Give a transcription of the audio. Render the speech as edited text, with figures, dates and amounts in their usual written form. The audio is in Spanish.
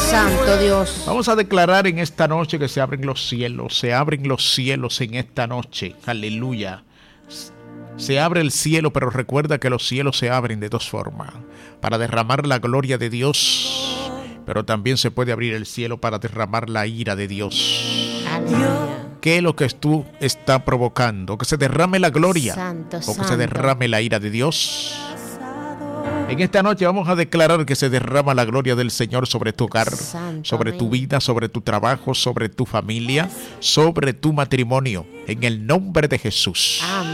Santo Dios. Vamos a declarar en esta noche que se abren los cielos en esta noche. Aleluya. Se abre el cielo, pero recuerda que los cielos se abren de dos formas: para derramar la gloria de Dios, pero también se puede abrir el cielo para derramar la ira de Dios. Aleluya. ¿Qué es lo que tú está provocando? ¿Que se derrame la gloria Santo, o que santo. se derrame la ira de Dios? En esta noche vamos a declarar que se derrama la gloria del Señor sobre tu hogar, Santo, sobre tu amén. vida, sobre tu trabajo, sobre tu familia, sobre tu matrimonio, en el nombre de Jesús. Amén.